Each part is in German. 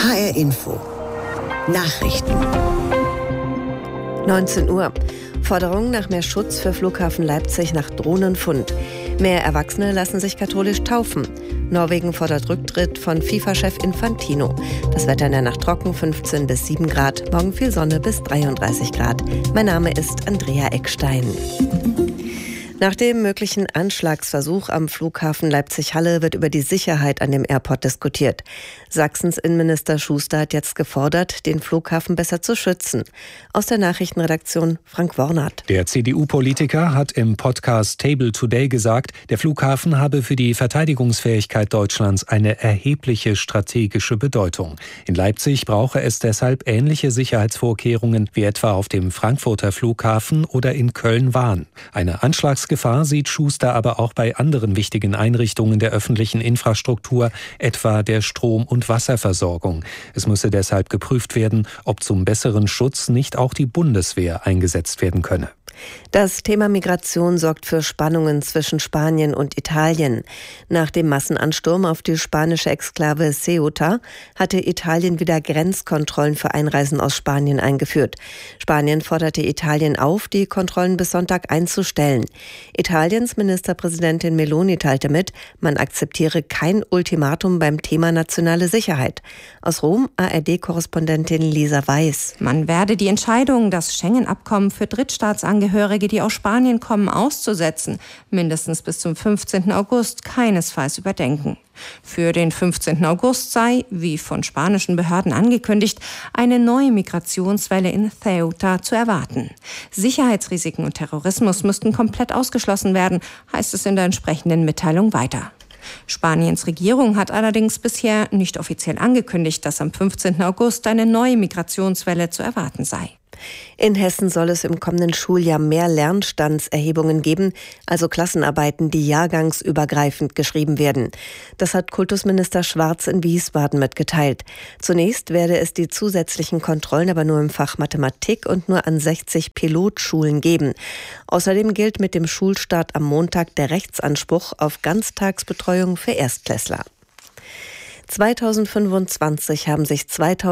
HR Info. Nachrichten. 19 Uhr. Forderung nach mehr Schutz für Flughafen Leipzig nach Drohnenfund. Mehr Erwachsene lassen sich katholisch taufen. Norwegen fordert Rücktritt von FIFA-Chef Infantino. Das Wetter in der Nacht trocken, 15 bis 7 Grad. Morgen viel Sonne bis 33 Grad. Mein Name ist Andrea Eckstein. Nach dem möglichen Anschlagsversuch am Flughafen Leipzig-Halle wird über die Sicherheit an dem Airport diskutiert. Sachsens Innenminister Schuster hat jetzt gefordert, den Flughafen besser zu schützen. Aus der Nachrichtenredaktion Frank Wornert. Der CDU-Politiker hat im Podcast Table Today gesagt, der Flughafen habe für die Verteidigungsfähigkeit Deutschlands eine erhebliche strategische Bedeutung. In Leipzig brauche es deshalb ähnliche Sicherheitsvorkehrungen wie etwa auf dem Frankfurter Flughafen oder in Köln-Wahn. Eine Anschlagsgefahr sieht Schuster aber auch bei anderen wichtigen Einrichtungen der öffentlichen Infrastruktur, etwa der Strom- und Wasserversorgung. Es müsse deshalb geprüft werden, ob zum besseren Schutz nicht auch die Bundeswehr eingesetzt werden könne. Das Thema Migration sorgt für Spannungen zwischen Spanien und Italien. Nach dem Massenansturm auf die spanische Exklave Ceuta hatte Italien wieder Grenzkontrollen für Einreisen aus Spanien eingeführt. Spanien forderte Italien auf, die Kontrollen bis Sonntag einzustellen. Italiens Ministerpräsidentin Meloni teilte mit, man akzeptiere kein Ultimatum beim Thema nationale Sicherheit. Aus Rom ARD-Korrespondentin Lisa Weiß. Man werde die Entscheidung, das Schengen-Abkommen für Drittstaatsangehörige, die aus Spanien kommen, auszusetzen, mindestens bis zum 15. August keinesfalls überdenken. Für den 15. August sei, wie von spanischen Behörden angekündigt, eine neue Migrationswelle in Ceuta zu erwarten. Sicherheitsrisiken und Terrorismus müssten komplett ausgeschlossen werden, heißt es in der entsprechenden Mitteilung weiter. Spaniens Regierung hat allerdings bisher nicht offiziell angekündigt, dass am 15. August eine neue Migrationswelle zu erwarten sei. In Hessen soll es im kommenden Schuljahr mehr Lernstandserhebungen geben, also Klassenarbeiten, die jahrgangsübergreifend geschrieben werden. Das hat Kultusminister Schwarz in Wiesbaden mitgeteilt. Zunächst werde es die zusätzlichen Kontrollen aber nur im Fach Mathematik und nur an 60 Pilotschulen geben. Außerdem gilt mit dem Schulstart am Montag der Rechtsanspruch auf Ganztagsbetreuung für Erstklässler. 2025 haben sich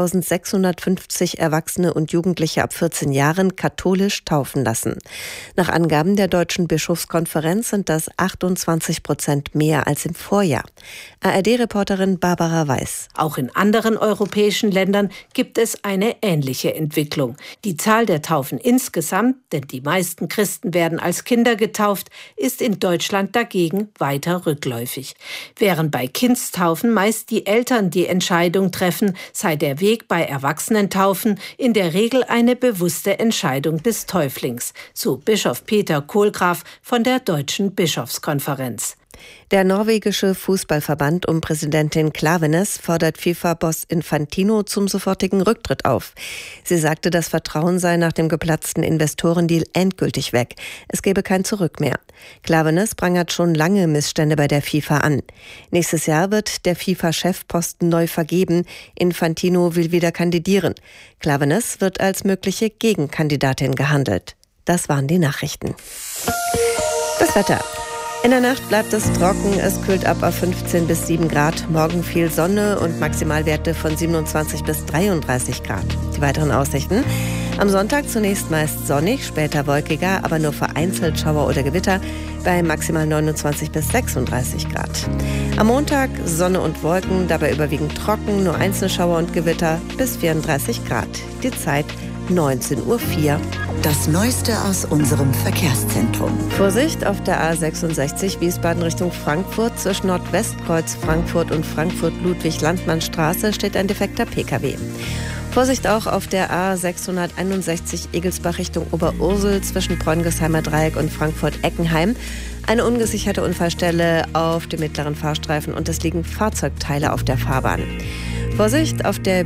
2650 Erwachsene und Jugendliche ab 14 Jahren katholisch taufen lassen. Nach Angaben der Deutschen Bischofskonferenz sind das 28% mehr als im Vorjahr. ARD-Reporterin Barbara Weiß. Auch in anderen europäischen Ländern gibt es eine ähnliche Entwicklung. Die Zahl der Taufen insgesamt, denn die meisten Christen werden als Kinder getauft, ist in Deutschland dagegen weiter rückläufig. Während bei Kindstaufen meist die Eltern die Entscheidung treffen, sei der Weg bei Erwachsenentaufen in der Regel eine bewusste Entscheidung des Täuflings, so Bischof Peter Kohlgraf von der Deutschen Bischofskonferenz. Der norwegische Fußballverband um Präsidentin Klaveness fordert FIFA-Boss Infantino zum sofortigen Rücktritt auf. Sie sagte, das Vertrauen sei nach dem geplatzten Investorendeal endgültig weg. Es gebe kein Zurück mehr. Klaveness prangert schon lange Missstände bei der FIFA an. Nächstes Jahr wird der FIFA-Chefposten neu vergeben. Infantino will wieder kandidieren. Klaveness wird als mögliche Gegenkandidatin gehandelt. Das waren die Nachrichten. Das Wetter. In der Nacht bleibt es trocken, es kühlt ab auf 15 bis 7 Grad. Morgen viel Sonne und Maximalwerte von 27 bis 33 Grad. Die weiteren Aussichten. Am Sonntag zunächst meist sonnig, später wolkiger, aber nur vereinzelt Schauer oder Gewitter bei maximal 29 bis 36 Grad. Am Montag Sonne und Wolken, dabei überwiegend trocken, nur einzelne Schauer und Gewitter bis 34 Grad. Die Zeit 19:04 Uhr. Das Neueste aus unserem Verkehrszentrum. Vorsicht auf der A66 Wiesbaden Richtung Frankfurt. Zwischen Nordwestkreuz Frankfurt und Frankfurt-Ludwig-Landmann-Straße steht ein defekter Pkw. Vorsicht auch auf der A661 Egelsbach Richtung Oberursel zwischen Bräunigsheimer Dreieck und Frankfurt-Eckenheim. Eine ungesicherte Unfallstelle auf dem mittleren Fahrstreifen und es liegen Fahrzeugteile auf der Fahrbahn. Vorsicht auf der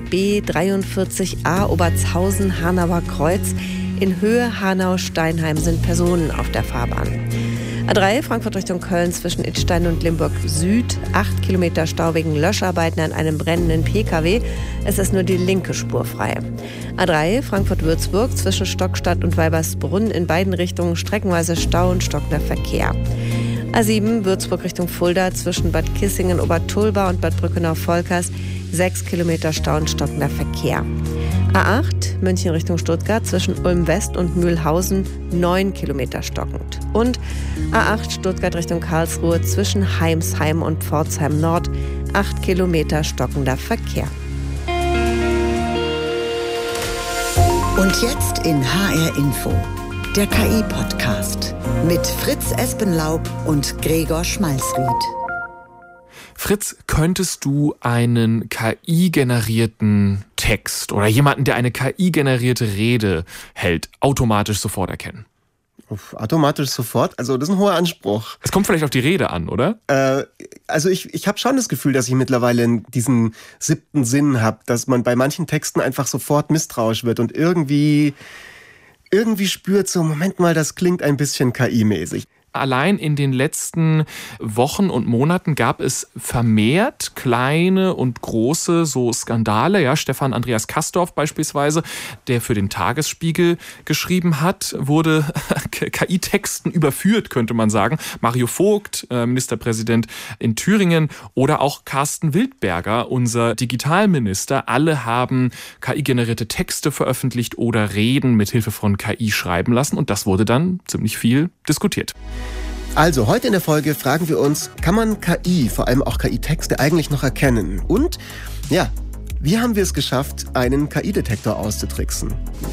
B43A Obertshausen-Hanauer Kreuz. In Höhe Hanau-Steinheim sind Personen auf der Fahrbahn. A3 Frankfurt Richtung Köln zwischen Idstein und Limburg Süd. 8 Kilometer Stau wegen Löscharbeiten an einem brennenden Pkw. Es ist nur die linke Spur frei. A3 Frankfurt-Würzburg zwischen Stockstadt und Weibersbrunn in beiden Richtungen streckenweise Stau und stockender Verkehr. A7 Würzburg Richtung Fulda zwischen Bad Kissingen-Obertulba und Bad Brückenau-Volkers 6 Kilometer Stau und stockender Verkehr. A8 München Richtung Stuttgart zwischen Ulm West und Mühlhausen 9 Kilometer stockend. Und A8 Stuttgart Richtung Karlsruhe zwischen Heimsheim und Pforzheim Nord 8 Kilometer stockender Verkehr. Und jetzt in HR Info, der KI-Podcast mit Fritz Espenlaub und Gregor Schmalzried. Fritz, könntest du einen KI-generierten Text oder jemanden, der eine KI-generierte Rede hält, automatisch sofort erkennen? Automatisch sofort? Also das ist ein hoher Anspruch. Es kommt vielleicht auf die Rede an, oder? Also ich habe schon das Gefühl, dass ich mittlerweile diesen 7. Sinn habe, dass man bei manchen Texten einfach sofort misstrauisch wird und irgendwie spürt so, Moment mal, das klingt ein bisschen KI-mäßig. Allein in den letzten Wochen und Monaten gab es vermehrt kleine und große so Skandale. Ja, Stefan Andreas Kastorf beispielsweise, der für den Tagesspiegel geschrieben hat, wurde KI-Texten überführt, könnte man sagen. Mario Vogt, Ministerpräsident in Thüringen, oder auch Carsten Wildberger, unser Digitalminister. Alle haben KI-generierte Texte veröffentlicht oder Reden mit Hilfe von KI schreiben lassen. Und das wurde dann ziemlich viel diskutiert. Also, heute in der Folge fragen wir uns, kann man KI, vor allem auch KI-Texte, eigentlich noch erkennen? Und, ja, wie haben wir es geschafft, einen KI-Detektor auszutricksen?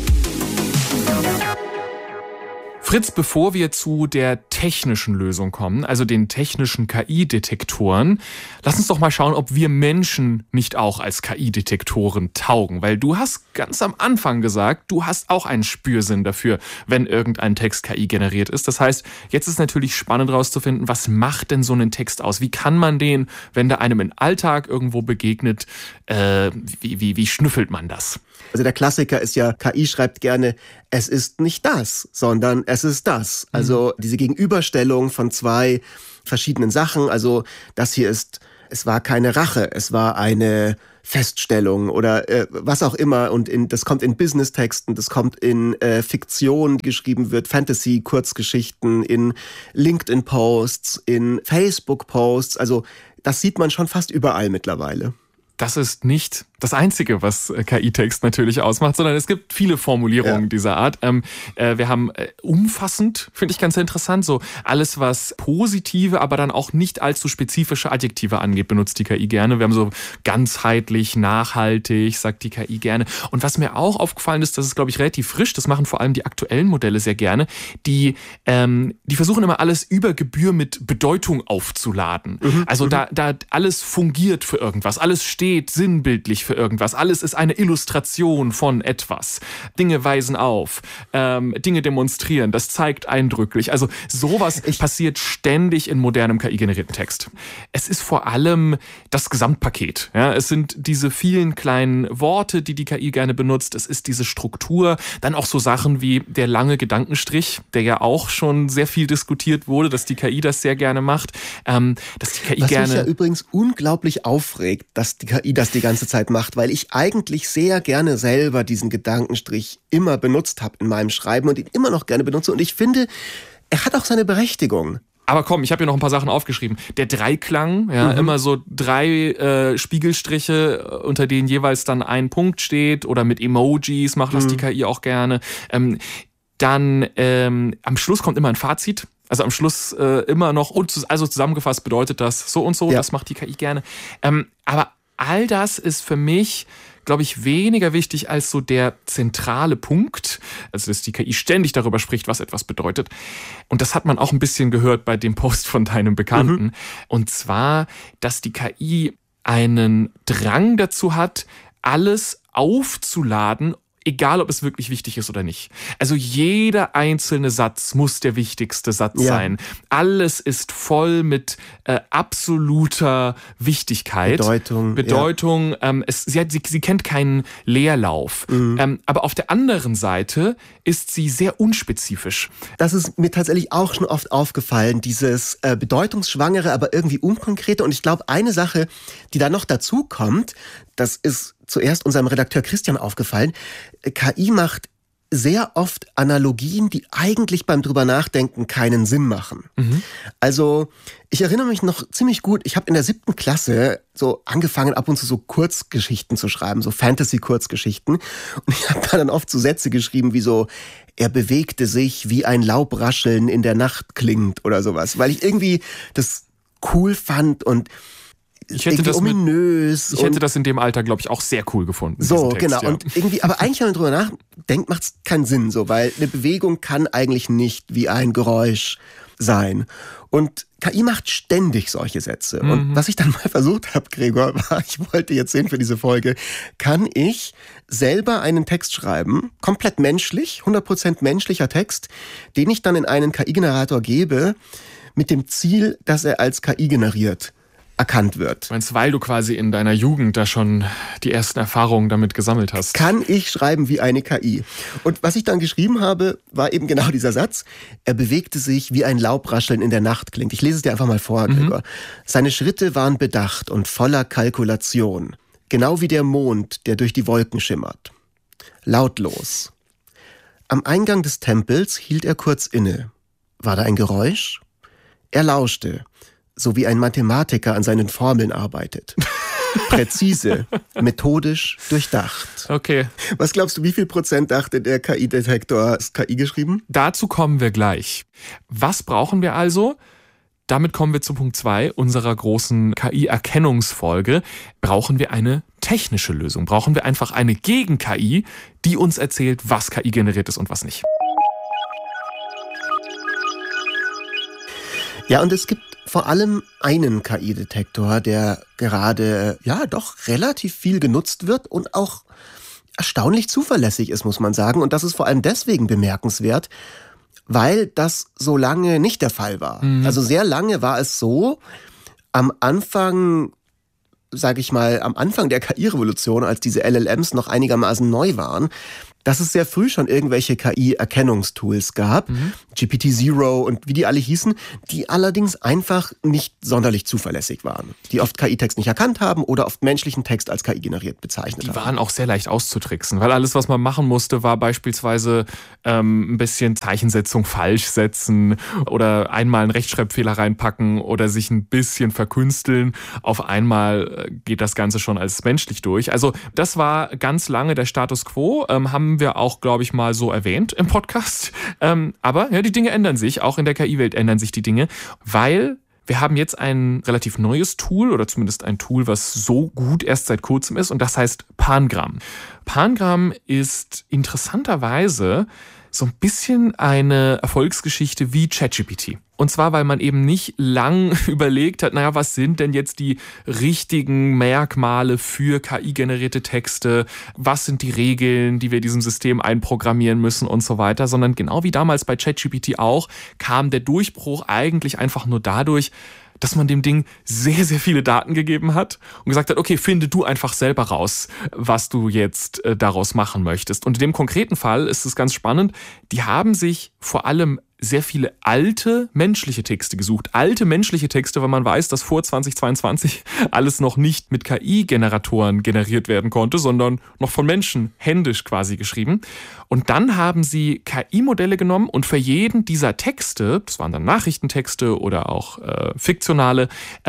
Fritz, bevor wir zu der technischen Lösung kommen, also den technischen KI-Detektoren, lass uns doch mal schauen, ob wir Menschen nicht auch als KI-Detektoren taugen. Weil du hast ganz am Anfang gesagt, du hast auch einen Spürsinn dafür, wenn irgendein Text KI generiert ist. Das heißt, jetzt ist natürlich spannend herauszufinden, was macht denn so einen Text aus? Wie kann man den, wenn der einem im Alltag irgendwo begegnet, wie schnüffelt man das? Also der Klassiker ist ja, KI schreibt gerne, es ist nicht das, sondern es ist das. Also diese Gegenüberstellung von zwei verschiedenen Sachen. Also das hier ist, es war keine Rache, es war eine Feststellung oder was auch immer. Und das kommt in Business-Texten, das kommt in Fiktion, die geschrieben wird, Fantasy-Kurzgeschichten, in LinkedIn-Posts, in Facebook-Posts. Also das sieht man schon fast überall mittlerweile. Das ist nicht das Einzige, was KI-Text natürlich ausmacht, sondern es gibt viele Formulierungen dieser Art. Wir haben umfassend, finde ich ganz interessant, so alles, was positive, aber dann auch nicht allzu spezifische Adjektive angeht, benutzt die KI gerne. Wir haben so ganzheitlich, nachhaltig, sagt die KI gerne. Und was mir auch aufgefallen ist, das ist, glaube ich, relativ frisch, das machen vor allem die aktuellen Modelle sehr gerne, die versuchen immer alles über Gebühr mit Bedeutung aufzuladen. Also da alles fungiert für irgendwas, alles steht sinnbildlich für irgendwas. Alles ist eine Illustration von etwas. Dinge weisen auf, Dinge demonstrieren, das zeigt eindrücklich. Also sowas passiert ständig in modernem KI-generierten Text. Es ist vor allem das Gesamtpaket. Ja, es sind diese vielen kleinen Worte, die die KI gerne benutzt. Es ist diese Struktur. Dann auch so Sachen wie der lange Gedankenstrich, der ja auch schon sehr viel diskutiert wurde, dass die KI das sehr gerne macht. Dass die KI Was gerne... mich ja übrigens unglaublich aufregt, dass die KI das die ganze Zeit macht, weil ich eigentlich sehr gerne selber diesen Gedankenstrich immer benutzt habe in meinem Schreiben und ihn immer noch gerne benutze. Und ich finde, er hat auch seine Berechtigung. Aber komm, ich habe hier noch ein paar Sachen aufgeschrieben. Der Dreiklang, immer so 3 Spiegelstriche, unter denen jeweils dann ein Punkt steht, oder mit Emojis macht das die KI auch gerne. Dann am Schluss kommt immer ein Fazit. Also am Schluss immer noch, also zusammengefasst bedeutet das so und so, das macht die KI gerne. Aber all das ist für mich, glaube ich, weniger wichtig als so der zentrale Punkt. Also, dass die KI ständig darüber spricht, was etwas bedeutet. Und das hat man auch ein bisschen gehört bei dem Post von deinem Bekannten. Und zwar, dass die KI einen Drang dazu hat, alles aufzuladen, egal ob es wirklich wichtig ist oder nicht. Also jeder einzelne Satz muss der wichtigste Satz sein. Alles ist voll mit absoluter Wichtigkeit. Bedeutung. Sie kennt keinen Leerlauf. Aber auf der anderen Seite ist sie sehr unspezifisch. Das ist mir tatsächlich auch schon oft aufgefallen, dieses bedeutungsschwangere, aber irgendwie unkonkrete. Und ich glaube, eine Sache, die da noch dazu kommt, das ist zuerst unserem Redakteur Christian aufgefallen, KI macht sehr oft Analogien, die eigentlich beim drüber nachdenken keinen Sinn machen. Also ich erinnere mich noch ziemlich gut, ich habe in der 7. Klasse so angefangen, ab und zu so Kurzgeschichten zu schreiben, so Fantasy-Kurzgeschichten. Und ich habe da dann oft so Sätze geschrieben wie so, er bewegte sich, wie ein Laubrascheln in der Nacht klingt oder sowas. Weil ich irgendwie das cool fand und ich hätte ominös. Ich hätte das in dem Alter, glaube ich, auch sehr cool gefunden. So, Text, genau. Ja. Und irgendwie, aber eigentlich, wenn man drüber nachdenkt, macht es keinen Sinn, so, weil eine Bewegung kann eigentlich nicht wie ein Geräusch sein. Und KI macht ständig solche Sätze. Und was ich dann mal versucht habe, Gregor, war, ich wollte jetzt sehen für diese Folge, kann ich selber einen Text schreiben, komplett menschlich, 100% menschlicher Text, den ich dann in einen KI-Generator gebe, mit dem Ziel, dass er als KI generiert erkannt wird. Du meinst, weil du quasi in deiner Jugend da schon die ersten Erfahrungen damit gesammelt hast? Kann ich schreiben wie eine KI? Und was ich dann geschrieben habe, war eben genau dieser Satz. Er bewegte sich, wie ein Laubrascheln in der Nacht klingt. Ich lese es dir einfach mal vor, Gregor. Seine Schritte waren bedacht und voller Kalkulation. Genau wie der Mond, der durch die Wolken schimmert. Lautlos. Am Eingang des Tempels hielt er kurz inne. War da ein Geräusch? Er lauschte. So wie ein Mathematiker an seinen Formeln arbeitet. Präzise, methodisch, durchdacht. Okay. Was glaubst du, wie viel Prozent dachte der KI-Detektor, ist KI geschrieben? Dazu kommen wir gleich. Was brauchen wir also? Damit kommen wir zu Punkt 2 unserer großen KI-Erkennungsfolge. Brauchen wir eine technische Lösung? Brauchen wir einfach eine Gegen-KI, die uns erzählt, was KI generiert ist und was nicht? Ja, und es gibt vor allem einen KI-Detektor, der gerade, doch relativ viel genutzt wird und auch erstaunlich zuverlässig ist, muss man sagen. Und das ist vor allem deswegen bemerkenswert, weil das so lange nicht der Fall war. Also sehr lange war es so, am Anfang der KI-Revolution, als diese LLMs noch einigermaßen neu waren, dass es sehr früh schon irgendwelche KI-Erkennungstools gab, GPT-0 und wie die alle hießen, die allerdings einfach nicht sonderlich zuverlässig waren. Die oft KI-Text nicht erkannt haben oder oft menschlichen Text als KI generiert bezeichnet haben. Die waren auch sehr leicht auszutricksen, weil alles, was man machen musste, war beispielsweise ein bisschen Zeichensetzung falsch setzen oder einmal einen Rechtschreibfehler reinpacken oder sich ein bisschen verkünsteln. Auf einmal geht das Ganze schon als menschlich durch. Also das war ganz lange der Status quo, haben wir auch, glaube ich, mal so erwähnt im Podcast. Aber ja, die Dinge ändern sich, auch in der KI-Welt ändern sich die Dinge, weil wir haben jetzt ein relativ neues Tool oder zumindest ein Tool, was so gut erst seit kurzem ist und das heißt Pangram. Pangram ist interessanterweise so ein bisschen eine Erfolgsgeschichte wie ChatGPT. Und zwar, weil man eben nicht lang überlegt hat, was sind denn jetzt die richtigen Merkmale für KI-generierte Texte? Was sind die Regeln, die wir diesem System einprogrammieren müssen und so weiter? Sondern genau wie damals bei ChatGPT auch, kam der Durchbruch eigentlich einfach nur dadurch, dass man dem Ding sehr, sehr viele Daten gegeben hat und gesagt hat, okay, finde du einfach selber raus, was du jetzt daraus machen möchtest. Und in dem konkreten Fall ist es ganz spannend, die haben sich vor allem sehr viele alte menschliche Texte gesucht. Alte menschliche Texte, weil man weiß, dass vor 2022 alles noch nicht mit KI-Generatoren generiert werden konnte, sondern noch von Menschen händisch quasi geschrieben. Und dann haben sie KI-Modelle genommen und für jeden dieser Texte, das waren dann Nachrichtentexte oder auch fiktionale,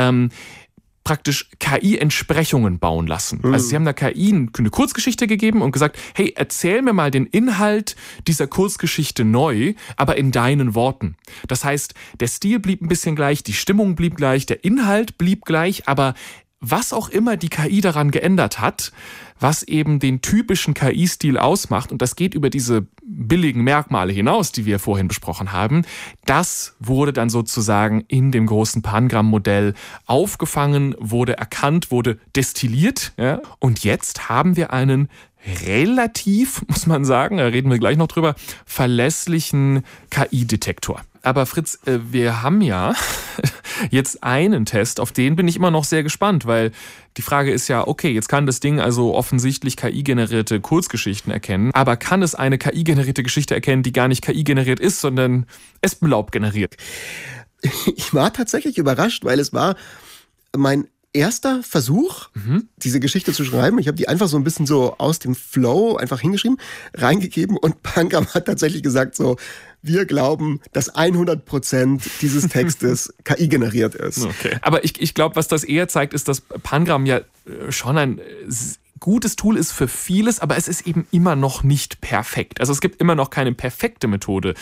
praktisch KI-Entsprechungen bauen lassen. Also sie haben der KI eine Kurzgeschichte gegeben und gesagt, hey, erzähl mir mal den Inhalt dieser Kurzgeschichte neu, aber in deinen Worten. Das heißt, der Stil blieb ein bisschen gleich, die Stimmung blieb gleich, der Inhalt blieb gleich, aber was auch immer die KI daran geändert hat, was eben den typischen KI-Stil ausmacht, und das geht über diese billigen Merkmale hinaus, die wir vorhin besprochen haben, das wurde dann sozusagen in dem großen Pangram-Modell aufgefangen, wurde erkannt, wurde destilliert. Ja? Und jetzt haben wir einen relativ, muss man sagen, da reden wir gleich noch drüber, verlässlichen KI-Detektor. Aber Fritz, wir haben ja jetzt einen Test, auf den bin ich immer noch sehr gespannt, weil die Frage ist ja, okay, jetzt kann das Ding also offensichtlich KI-generierte Kurzgeschichten erkennen, aber kann es eine KI-generierte Geschichte erkennen, die gar nicht KI-generiert ist, sondern Espenlaub generiert? Ich war tatsächlich überrascht, weil es war mein erster Versuch, diese Geschichte zu schreiben. Ich habe die einfach so ein bisschen so aus dem Flow einfach hingeschrieben, reingegeben und Pangram hat tatsächlich gesagt so, wir glauben, dass 100% dieses Textes KI generiert ist. Okay. Aber ich glaube, was das eher zeigt, ist, dass Pangram ja schon ein gutes Tool ist für vieles, aber es ist eben immer noch nicht perfekt. Also es gibt immer noch keine perfekte Methode,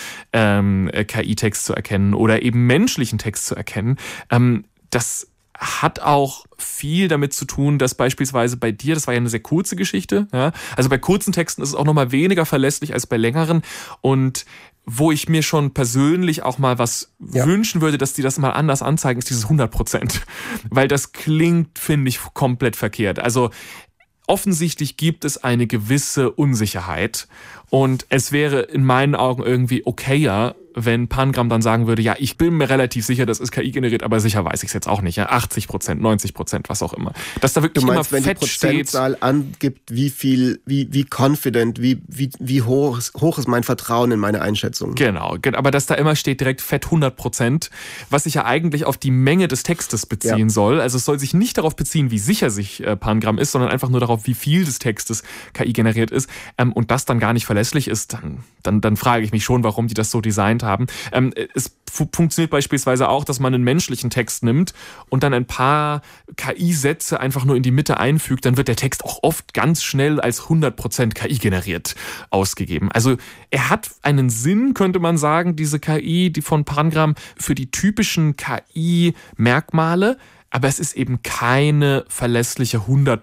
KI-Text zu erkennen oder eben menschlichen Text zu erkennen. Das hat auch viel damit zu tun, dass beispielsweise bei dir, das war ja eine sehr kurze Geschichte, ja, also bei kurzen Texten ist es auch nochmal weniger verlässlich als bei längeren und wo ich mir schon persönlich auch mal was wünschen würde, dass die das mal anders anzeigen, ist dieses 100%. Weil das klingt, finde ich, komplett verkehrt. Also offensichtlich gibt es eine gewisse Unsicherheit und es wäre in meinen Augen irgendwie okayer, wenn Pangram dann sagen würde, ja, ich bin mir relativ sicher, das ist KI generiert, aber sicher weiß ich es jetzt auch nicht. Ja, 80%, 90%, was auch immer. Dass da wirklich du meinst, immer wenn fett die Prozentzahl angibt, wie confident, wie hoch ist mein Vertrauen in meine Einschätzung. Genau, aber dass da immer steht direkt fett 100%, was sich ja eigentlich auf die Menge des Textes beziehen soll. Also es soll sich nicht darauf beziehen, wie sicher sich Pangram ist, sondern einfach nur darauf, wie viel des Textes KI generiert ist. Und das dann gar nicht verlässlich ist, dann frage ich mich schon, warum die das so designt haben. Es funktioniert beispielsweise auch, dass man einen menschlichen Text nimmt und dann ein paar KI-Sätze einfach nur in die Mitte einfügt, dann wird der Text auch oft ganz schnell als 100% KI generiert ausgegeben. Also er hat einen Sinn, könnte man sagen, diese KI, die von Pangram, für die typischen KI-Merkmale, aber es ist eben keine verlässliche,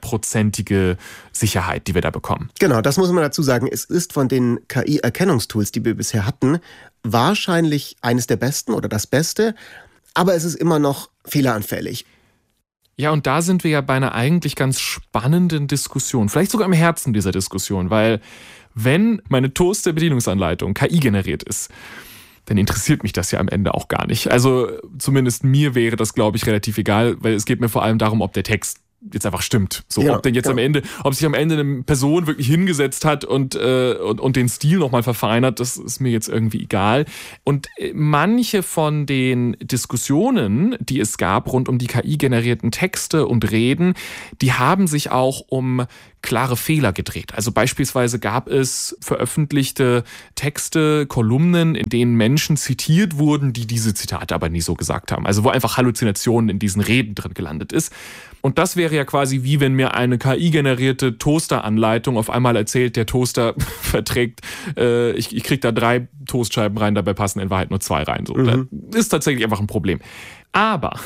100%ige Sicherheit, die wir da bekommen. Genau, das muss man dazu sagen. Es ist von den KI-Erkennungstools, die wir bisher hatten, wahrscheinlich eines der besten oder das Beste, aber es ist immer noch fehleranfällig. Ja, und da sind wir ja bei einer eigentlich ganz spannenden Diskussion, vielleicht sogar im Herzen dieser Diskussion, weil wenn meine Toaster-Bedienungsanleitung KI generiert ist, dann interessiert mich das ja am Ende auch gar nicht. Also zumindest mir wäre das, glaube ich, relativ egal, weil es geht mir vor allem darum, ob der Text jetzt einfach stimmt. So, ob denn jetzt am Ende, ob sich am Ende eine Person wirklich hingesetzt hat und den Stil nochmal verfeinert, das ist mir jetzt irgendwie egal. Und manche von den Diskussionen, die es gab rund um die KI-generierten Texte und Reden, die haben sich auch um klare Fehler gedreht. Also beispielsweise gab es veröffentlichte Texte, Kolumnen, in denen Menschen zitiert wurden, die diese Zitate aber nie so gesagt haben. Also wo einfach Halluzinationen in diesen Reden drin gelandet ist. Und das wäre ja quasi wie wenn mir eine KI-generierte Toaster-Anleitung auf einmal erzählt, der Toaster verträgt, ich krieg da 3 Toastscheiben rein, dabei passen in Wahrheit nur 2 rein. So. Das ist tatsächlich einfach ein Problem. Aber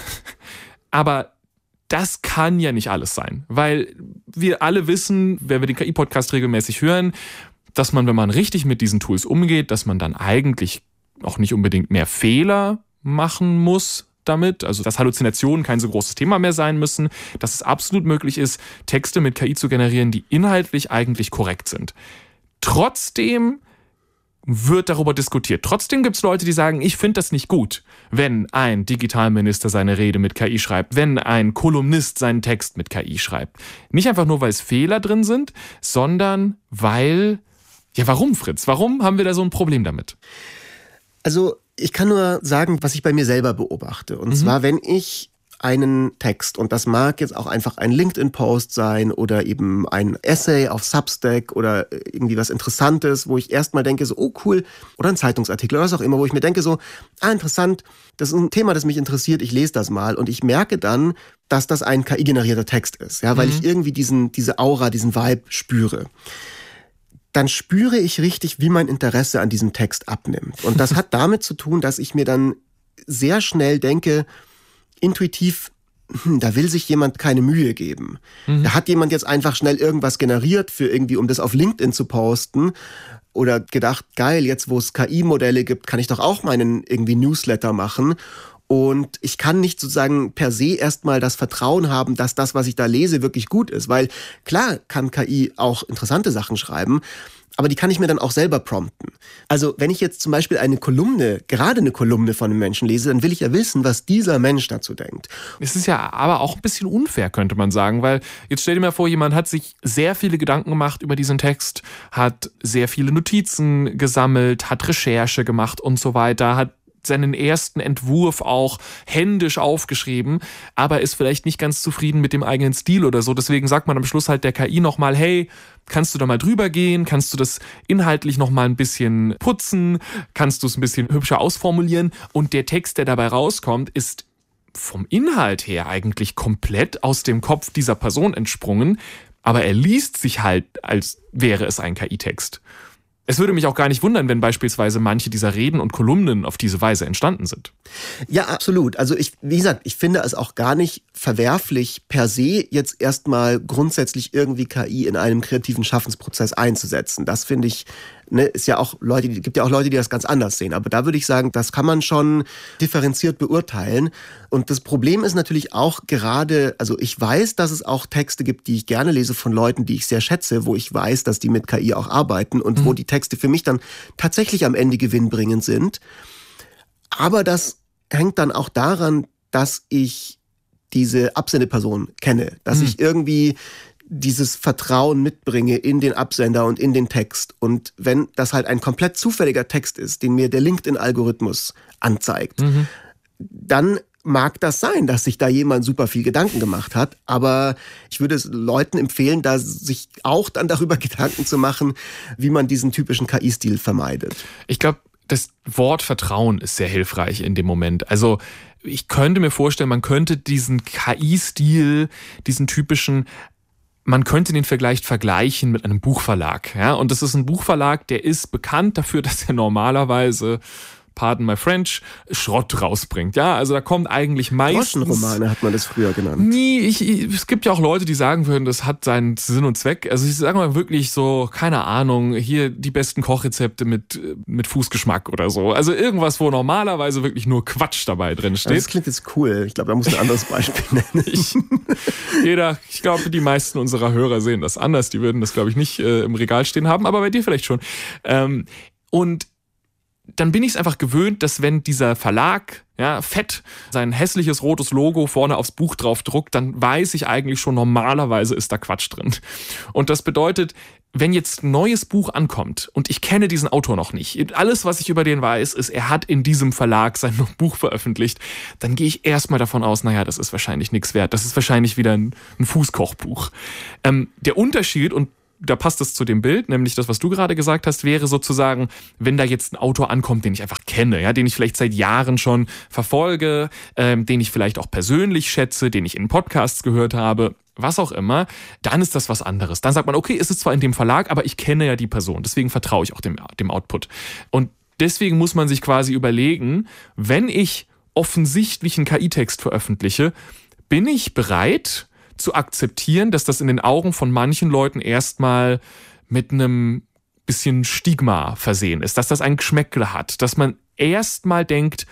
das kann ja nicht alles sein, weil wir alle wissen, wenn wir den KI-Podcast regelmäßig hören, dass man, wenn man richtig mit diesen Tools umgeht, dass man dann eigentlich auch nicht unbedingt mehr Fehler machen muss damit, also dass Halluzinationen kein so großes Thema mehr sein müssen, dass es absolut möglich ist, Texte mit KI zu generieren, die inhaltlich eigentlich korrekt sind. Trotzdem wird darüber diskutiert. Trotzdem gibt es Leute, die sagen, ich finde das nicht gut, wenn ein Digitalminister seine Rede mit KI schreibt, wenn ein Kolumnist seinen Text mit KI schreibt. Nicht einfach nur, weil es Fehler drin sind, sondern weil, ja warum, Fritz? Warum haben wir da so ein Problem damit? Also ich kann nur sagen, was ich bei mir selber beobachte. Und zwar, wenn ich einen Text, und das mag jetzt auch einfach ein LinkedIn-Post sein oder eben ein Essay auf Substack oder irgendwie was Interessantes, wo ich erstmal denke so, oh cool, oder ein Zeitungsartikel oder was auch immer, wo ich mir denke so, interessant, das ist ein Thema, das mich interessiert, ich lese das mal und ich merke dann, dass das ein KI-generierter Text ist, ja, weil ich irgendwie diese Aura, diesen Vibe spüre. Dann spüre ich richtig, wie mein Interesse an diesem Text abnimmt. Und das hat damit zu tun, dass ich mir dann sehr schnell denke, intuitiv, da will sich jemand keine Mühe geben. Da hat jemand jetzt einfach schnell irgendwas generiert für irgendwie, um das auf LinkedIn zu posten oder gedacht, geil, jetzt wo es KI-Modelle gibt, kann ich doch auch meinen irgendwie Newsletter machen. Und ich kann nicht sozusagen per se erstmal das Vertrauen haben, dass das, was ich da lese, wirklich gut ist. Weil klar kann KI auch interessante Sachen schreiben, aber die kann ich mir dann auch selber prompten. Also wenn ich jetzt zum Beispiel gerade eine Kolumne von einem Menschen lese, dann will ich ja wissen, was dieser Mensch dazu denkt. Es ist ja aber auch ein bisschen unfair, könnte man sagen, weil jetzt stell dir mal vor, jemand hat sich sehr viele Gedanken gemacht über diesen Text, hat sehr viele Notizen gesammelt, hat Recherche gemacht und so weiter, hat seinen ersten Entwurf auch händisch aufgeschrieben, aber ist vielleicht nicht ganz zufrieden mit dem eigenen Stil oder so. Deswegen sagt man am Schluss halt der KI nochmal, hey, kannst du da mal drüber gehen? Kannst du das inhaltlich nochmal ein bisschen putzen? Kannst du es ein bisschen hübscher ausformulieren? Und der Text, der dabei rauskommt, ist vom Inhalt her eigentlich komplett aus dem Kopf dieser Person entsprungen, aber er liest sich halt, als wäre es ein KI-Text. Es würde mich auch gar nicht wundern, wenn beispielsweise manche dieser Reden und Kolumnen auf diese Weise entstanden sind. Ja, absolut. Also wie gesagt, ich finde es auch gar nicht verwerflich per se, jetzt erstmal grundsätzlich irgendwie KI in einem kreativen Schaffensprozess einzusetzen. Das finde ich, gibt ja auch Leute, die das ganz anders sehen. Aber da würde ich sagen, das kann man schon differenziert beurteilen. Und das Problem ist natürlich auch gerade, also ich weiß, dass es auch Texte gibt, die ich gerne lese von Leuten, die ich sehr schätze, wo ich weiß, dass die mit KI auch arbeiten und wo die Texte für mich dann tatsächlich am Ende gewinnbringend sind. Aber das hängt dann auch daran, dass ich diese Absendeperson kenne, dass ich irgendwie dieses Vertrauen mitbringe in den Absender und in den Text. Und wenn das halt ein komplett zufälliger Text ist, den mir der LinkedIn-Algorithmus anzeigt, dann mag das sein, dass sich da jemand super viel Gedanken gemacht hat. Aber ich würde es Leuten empfehlen, da sich auch dann darüber Gedanken zu machen, wie man diesen typischen KI-Stil vermeidet. Ich glaube, das Wort Vertrauen ist sehr hilfreich in dem Moment. Also ich könnte mir vorstellen, man könnte diesen KI-Stil, diesen typischen, man könnte den vielleicht vergleichen mit einem Buchverlag. Ja? Und das ist ein Buchverlag, der ist bekannt dafür, dass er normalerweise, pardon my French, Schrott rausbringt. Ja, also da kommt eigentlich meistens... Groschenromane hat man das früher genannt. Es gibt ja auch Leute, die sagen würden, das hat seinen Sinn und Zweck. Also ich sage mal wirklich so, keine Ahnung, hier die besten Kochrezepte mit Fußgeschmack oder so. Also irgendwas, wo normalerweise wirklich nur Quatsch dabei drin steht. Das klingt jetzt cool. Ich glaube, da muss ein anderes Beispiel nennen. Ich glaube, die meisten unserer Hörer sehen das anders. Die würden das, glaube ich, nicht im Regal stehen haben, aber bei dir vielleicht schon. Und dann bin ich es einfach gewöhnt, dass wenn dieser Verlag fett sein hässliches rotes Logo vorne aufs Buch drauf druckt, dann weiß ich eigentlich schon, normalerweise ist da Quatsch drin. Und das bedeutet, wenn jetzt ein neues Buch ankommt und ich kenne diesen Autor noch nicht, alles, was ich über den weiß, ist, er hat in diesem Verlag sein Buch veröffentlicht, dann gehe ich erstmal davon aus, das ist wahrscheinlich nichts wert. Das ist wahrscheinlich wieder ein Fußkochbuch. Der Unterschied, und da passt es zu dem Bild, nämlich das, was du gerade gesagt hast, wäre sozusagen, wenn da jetzt ein Autor ankommt, den ich einfach kenne, den ich vielleicht seit Jahren schon verfolge, den ich vielleicht auch persönlich schätze, den ich in Podcasts gehört habe, was auch immer, dann ist das was anderes. Dann sagt man, okay, es ist zwar in dem Verlag, aber ich kenne ja die Person, deswegen vertraue ich auch dem Output. Und deswegen muss man sich quasi überlegen, wenn ich offensichtlich einen KI-Text veröffentliche, bin ich bereit zu akzeptieren, dass das in den Augen von manchen Leuten erstmal mit einem bisschen Stigma versehen ist, dass das ein Geschmäckle hat, dass man erstmal denkt,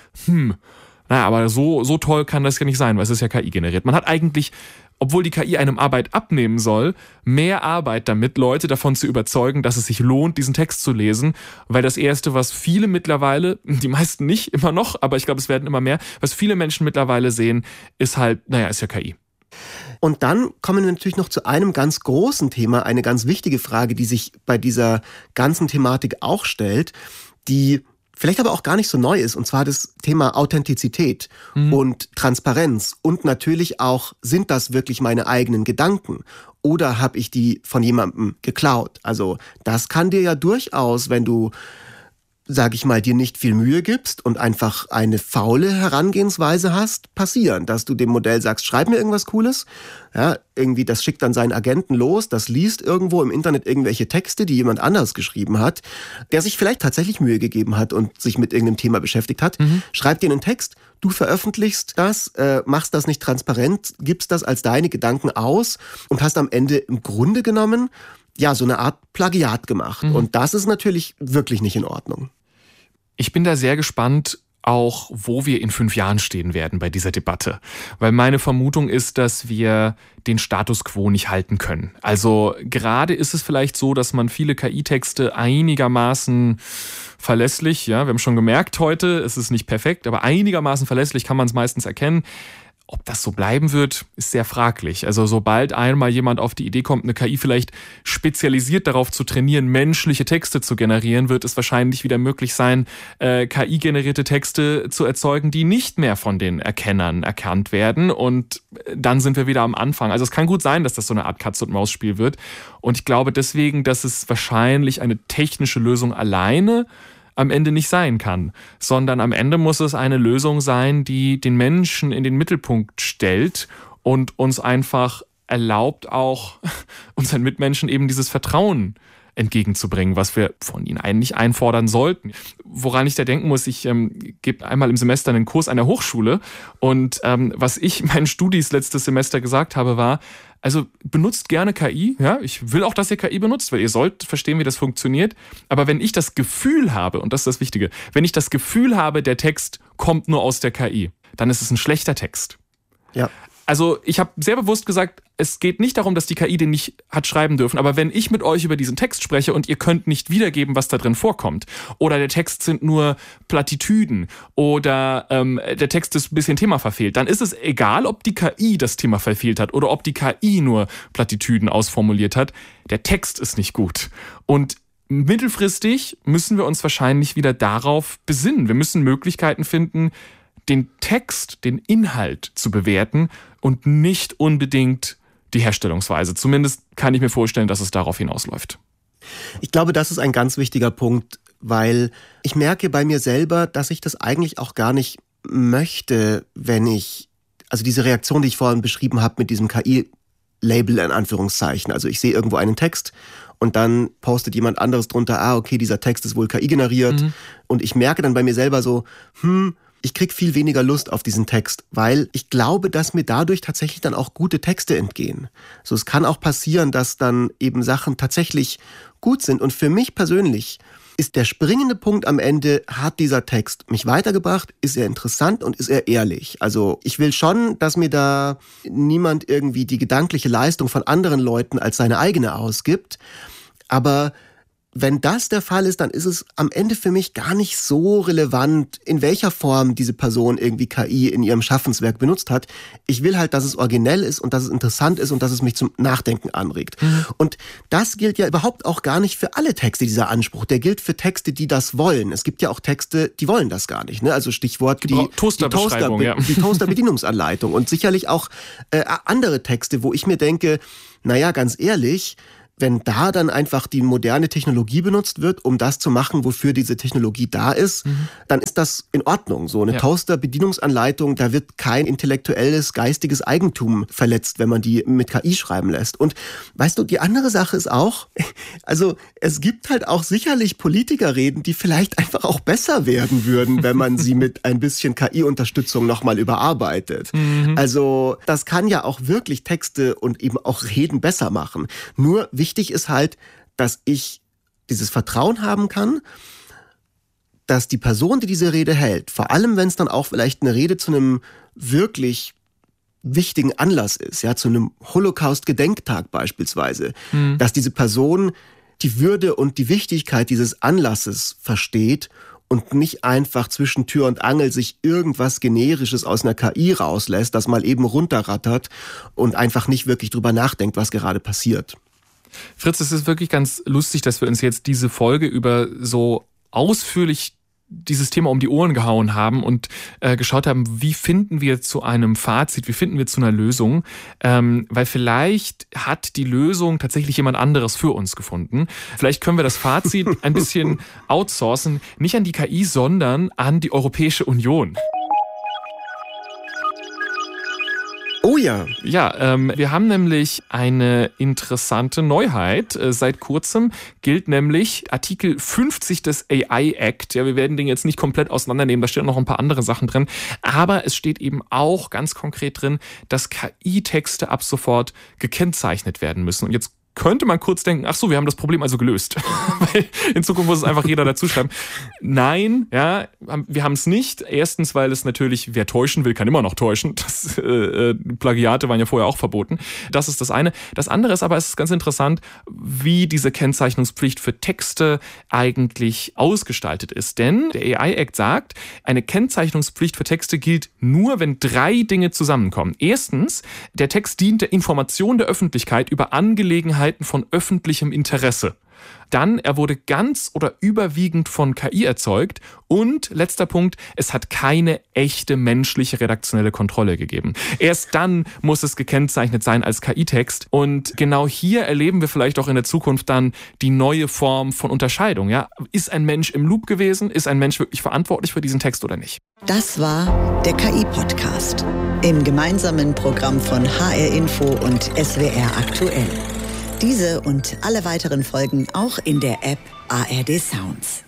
aber so toll kann das ja nicht sein, weil es ist ja KI generiert. Man hat eigentlich, obwohl die KI einem Arbeit abnehmen soll, mehr Arbeit damit, Leute davon zu überzeugen, dass es sich lohnt, diesen Text zu lesen, weil das Erste, was viele mittlerweile, die meisten nicht immer noch, aber ich glaube, es werden immer mehr, was viele Menschen mittlerweile sehen, ist halt, ist ja KI. Und dann kommen wir natürlich noch zu einem ganz großen Thema, eine ganz wichtige Frage, die sich bei dieser ganzen Thematik auch stellt, die vielleicht aber auch gar nicht so neu ist, und zwar das Thema Authentizität und Transparenz und natürlich auch, sind das wirklich meine eigenen Gedanken oder habe ich die von jemandem geklaut? Also das kann dir ja durchaus, wenn du, sag ich mal, dir nicht viel Mühe gibst und einfach eine faule Herangehensweise hast, passieren, dass du dem Modell sagst, schreib mir irgendwas Cooles, irgendwie das schickt dann seinen Agenten los, das liest irgendwo im Internet irgendwelche Texte, die jemand anders geschrieben hat, der sich vielleicht tatsächlich Mühe gegeben hat und sich mit irgendeinem Thema beschäftigt hat, schreibt dir einen Text, du veröffentlichst das, machst das nicht transparent, gibst das als deine Gedanken aus und hast am Ende im Grunde genommen so eine Art Plagiat gemacht. Und das ist natürlich wirklich nicht in Ordnung. Ich bin da sehr gespannt, auch wo wir in 5 Jahren stehen werden bei dieser Debatte. Weil meine Vermutung ist, dass wir den Status quo nicht halten können. Also gerade ist es vielleicht so, dass man viele KI-Texte einigermaßen verlässlich, wir haben schon gemerkt heute, es ist nicht perfekt, aber einigermaßen verlässlich kann man es meistens erkennen, Ob das so bleiben wird, ist sehr fraglich. Also sobald einmal jemand auf die Idee kommt, eine KI vielleicht spezialisiert darauf zu trainieren, menschliche Texte zu generieren, wird es wahrscheinlich wieder möglich sein, KI-generierte Texte zu erzeugen, die nicht mehr von den Erkennern erkannt werden. Und dann sind wir wieder am Anfang. Also es kann gut sein, dass das so eine Art Katz-und-Maus-Spiel wird. Und ich glaube deswegen, dass es wahrscheinlich eine technische Lösung alleine am Ende nicht sein kann, sondern am Ende muss es eine Lösung sein, die den Menschen in den Mittelpunkt stellt und uns einfach erlaubt, auch unseren Mitmenschen eben dieses Vertrauen entgegenzubringen, was wir von ihnen eigentlich einfordern sollten. Woran ich da denken muss, ich gebe einmal im Semester einen Kurs an der Hochschule und was ich meinen Studis letztes Semester gesagt habe, war, also benutzt gerne KI, ja, ich will auch, dass ihr KI benutzt, weil ihr sollt verstehen, wie das funktioniert, aber wenn ich das Gefühl habe, und das ist das Wichtige, wenn ich das Gefühl habe, der Text kommt nur aus der KI, dann ist es ein schlechter Text. Ja. Also ich habe sehr bewusst gesagt, es geht nicht darum, dass die KI den nicht hat schreiben dürfen, aber wenn ich mit euch über diesen Text spreche und ihr könnt nicht wiedergeben, was da drin vorkommt, oder der Text sind nur Plattitüden oder der Text ist ein bisschen Thema verfehlt, dann ist es egal, ob die KI das Thema verfehlt hat oder ob die KI nur Plattitüden ausformuliert hat. Der Text ist nicht gut. Und mittelfristig müssen wir uns wahrscheinlich wieder darauf besinnen. Wir müssen Möglichkeiten finden, den Text, den Inhalt zu bewerten und nicht unbedingt die Herstellungsweise. Zumindest kann ich mir vorstellen, dass es darauf hinausläuft. Ich glaube, das ist ein ganz wichtiger Punkt, weil ich merke bei mir selber, dass ich das eigentlich auch gar nicht möchte, also diese Reaktion, die ich vorhin beschrieben habe mit diesem KI-Label in Anführungszeichen. Also ich sehe irgendwo einen Text und dann postet jemand anderes drunter, okay, dieser Text ist wohl KI generiert. Und ich merke dann bei mir selber so, ich krieg viel weniger Lust auf diesen Text, weil ich glaube, dass mir dadurch tatsächlich dann auch gute Texte entgehen. So, es kann auch passieren, dass dann eben Sachen tatsächlich gut sind. Und für mich persönlich ist der springende Punkt am Ende, hat dieser Text mich weitergebracht, ist er interessant und ist er ehrlich? Also ich will schon, dass mir da niemand irgendwie die gedankliche Leistung von anderen Leuten als seine eigene ausgibt, aber wenn das der Fall ist, dann ist es am Ende für mich gar nicht so relevant, in welcher Form diese Person irgendwie KI in ihrem Schaffenswerk benutzt hat. Ich will halt, dass es originell ist und dass es interessant ist und dass es mich zum Nachdenken anregt. Und das gilt ja überhaupt auch gar nicht für alle Texte, dieser Anspruch. Der gilt für Texte, die das wollen. Es gibt ja auch Texte, die wollen das gar nicht. Ne? Also Stichwort die Toaster-Bedienungsanleitung und sicherlich auch andere Texte, wo ich mir denke, naja, ganz ehrlich, wenn da dann einfach die moderne Technologie benutzt wird, um das zu machen, wofür diese Technologie da ist, dann ist das in Ordnung. So eine Toaster-Bedienungsanleitung, da wird kein intellektuelles, geistiges Eigentum verletzt, wenn man die mit KI schreiben lässt. Und weißt du, die andere Sache ist auch, also es gibt halt auch sicherlich Politikerreden, die vielleicht einfach auch besser werden würden, wenn man sie mit ein bisschen KI-Unterstützung nochmal überarbeitet. Also das kann ja auch wirklich Texte und eben auch Reden besser machen. Nur wichtig ist halt, dass ich dieses Vertrauen haben kann, dass die Person, die diese Rede hält, vor allem wenn es dann auch vielleicht eine Rede zu einem wirklich wichtigen Anlass ist, ja, zu einem Holocaust-Gedenktag beispielsweise, dass diese Person die Würde und die Wichtigkeit dieses Anlasses versteht und nicht einfach zwischen Tür und Angel sich irgendwas Generisches aus einer KI rauslässt, das mal eben runterrattert und einfach nicht wirklich drüber nachdenkt, was gerade passiert. Fritz, es ist wirklich ganz lustig, dass wir uns jetzt diese Folge über so ausführlich dieses Thema um die Ohren gehauen haben und geschaut haben, wie finden wir zu einem Fazit, wie finden wir zu einer Lösung, weil vielleicht hat die Lösung tatsächlich jemand anderes für uns gefunden. Vielleicht können wir das Fazit ein bisschen outsourcen, nicht an die KI, sondern an die Europäische Union. Oh ja. Ja, wir haben nämlich eine interessante Neuheit. Seit kurzem gilt nämlich Artikel 50 des AI Act. Ja, wir werden den jetzt nicht komplett auseinandernehmen, da stehen noch ein paar andere Sachen drin. Aber es steht eben auch ganz konkret drin, dass KI-Texte ab sofort gekennzeichnet werden müssen. Und jetzt könnte man kurz denken, ach so, wir haben das Problem also gelöst. Weil in Zukunft muss es einfach jeder dazu schreiben. Nein, ja, wir haben es nicht. Erstens, weil es natürlich, wer täuschen will, kann immer noch täuschen. Plagiate waren ja vorher auch verboten. Das ist das eine. Das andere ist aber, es ist ganz interessant, wie diese Kennzeichnungspflicht für Texte eigentlich ausgestaltet ist. Denn der AI-Act sagt, eine Kennzeichnungspflicht für Texte gilt nur, wenn 3 Dinge zusammenkommen. Erstens, der Text dient der Information der Öffentlichkeit über Angelegenheiten von öffentlichem Interesse. Dann, er wurde ganz oder überwiegend von KI erzeugt. Und letzter Punkt, es hat keine echte menschliche redaktionelle Kontrolle gegeben. Erst dann muss es gekennzeichnet sein als KI-Text. Und genau hier erleben wir vielleicht auch in der Zukunft dann die neue Form von Unterscheidung. Ja? Ist ein Mensch im Loop gewesen? Ist ein Mensch wirklich verantwortlich für diesen Text oder nicht? Das war der KI-Podcast im gemeinsamen Programm von HR Info und SWR Aktuell. Diese und alle weiteren Folgen auch in der App ARD Sounds.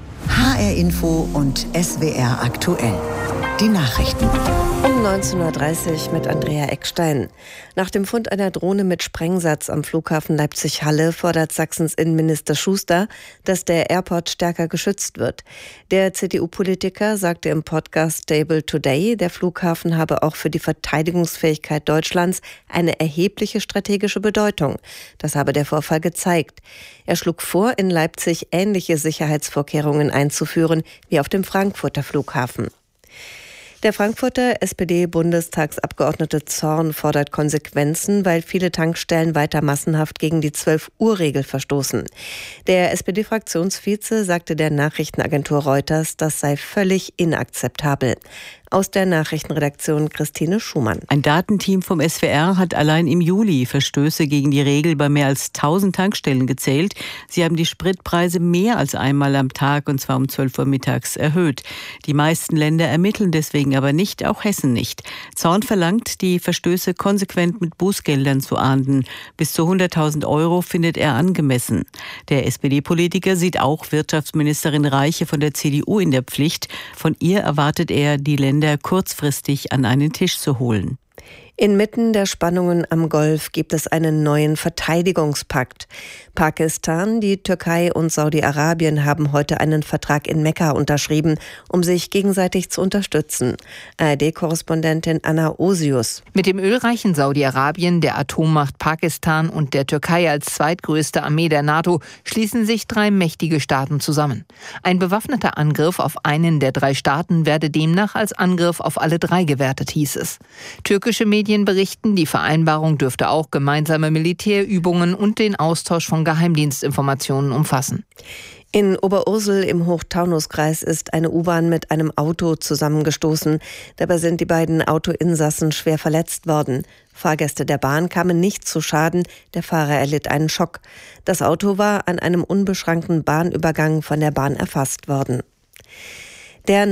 HR Info und SWR Aktuell. Die Nachrichten. Um 19.30 Uhr mit Andrea Eckstein. Nach dem Fund einer Drohne mit Sprengsatz am Flughafen Leipzig-Halle fordert Sachsens Innenminister Schuster, dass der Airport stärker geschützt wird. Der CDU-Politiker sagte im Podcast Stable Today, der Flughafen habe auch für die Verteidigungsfähigkeit Deutschlands eine erhebliche strategische Bedeutung. Das habe der Vorfall gezeigt. Er schlug vor, in Leipzig ähnliche Sicherheitsvorkehrungen einzuführen wie auf dem Frankfurter Flughafen. Der Frankfurter SPD-Bundestagsabgeordnete Zorn fordert Konsequenzen, weil viele Tankstellen weiter massenhaft gegen die 12-Uhr-Regel verstoßen. Der SPD-Fraktionsvize sagte der Nachrichtenagentur Reuters, das sei völlig inakzeptabel. Aus der Nachrichtenredaktion Christine Schumann. Ein Datenteam vom SWR hat allein im Juli Verstöße gegen die Regel bei mehr als 1000 Tankstellen gezählt. Sie haben die Spritpreise mehr als einmal am Tag, und zwar um 12 Uhr mittags, erhöht. Die meisten Länder ermitteln deswegen aber nicht, auch Hessen nicht. Zorn verlangt, die Verstöße konsequent mit Bußgeldern zu ahnden. Bis zu 100.000 € findet er angemessen. Der SPD-Politiker sieht auch Wirtschaftsministerin Reiche von der CDU in der Pflicht. Von ihr erwartet er, die Länder kurzfristig an einen Tisch zu holen. Inmitten der Spannungen am Golf gibt es einen neuen Verteidigungspakt. Pakistan, die Türkei und Saudi-Arabien haben heute einen Vertrag in Mekka unterschrieben, um sich gegenseitig zu unterstützen. ARD-Korrespondentin Anna Osius. Mit dem ölreichen Saudi-Arabien, der Atommacht Pakistan und der Türkei als zweitgrößte Armee der NATO schließen sich 3 mächtige Staaten zusammen. Ein bewaffneter Angriff auf einen der 3 Staaten werde demnach als Angriff auf alle 3 gewertet, hieß es. Türkische Medien berichten, die Vereinbarung dürfte auch gemeinsame Militärübungen und den Austausch von Geheimdienstinformationen umfassen. In Oberursel im Hochtaunuskreis ist eine U-Bahn mit einem Auto zusammengestoßen. Dabei sind die beiden Autoinsassen schwer verletzt worden. Fahrgäste der Bahn kamen nicht zu Schaden, der Fahrer erlitt einen Schock. Das Auto war an einem unbeschrankten Bahnübergang von der Bahn erfasst worden. Der